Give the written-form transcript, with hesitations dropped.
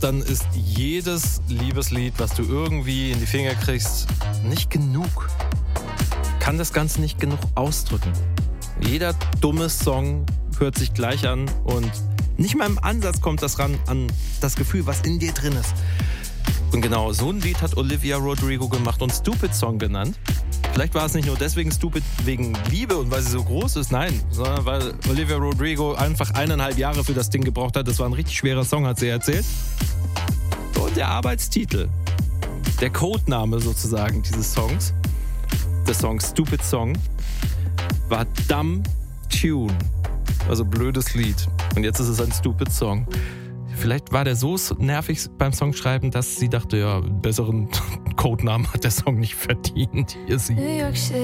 dann ist jedes Liebeslied, was du irgendwie in die Finger kriegst, nicht genug. Kann das Ganze nicht genug ausdrücken. Jeder dumme Song hört sich gleich an und nicht mal im Ansatz kommt das ran an das Gefühl, was in dir drin ist. Und genau so ein Lied hat Olivia Rodrigo gemacht und Stupid Song genannt. Vielleicht war es nicht nur deswegen Stupid wegen Liebe und weil sie so groß ist, nein, sondern weil Olivia Rodrigo einfach 1,5 Jahre für das Ding gebraucht hat. Das war ein richtig schwerer Song, hat sie erzählt. Und der Arbeitstitel, der Codename sozusagen dieses Songs, der Song Stupid Song, war Dumb Tune, also blödes Lied. Und jetzt ist es ein Stupid Song. Vielleicht war der so nervig beim Songschreiben, dass sie dachte, ja, einen besseren Codenamen hat der Song nicht verdient. Hier sie.